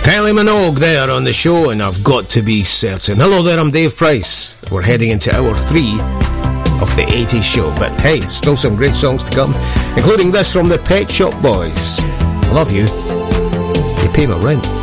Kylie Minogue there on the show, and I've got to be certain. Hello there, I'm Dave Price. We're heading into hour 3 of the 80s show, but hey, still some great songs to come, including this from the Pet Shop Boys. I love you. You pay my rent.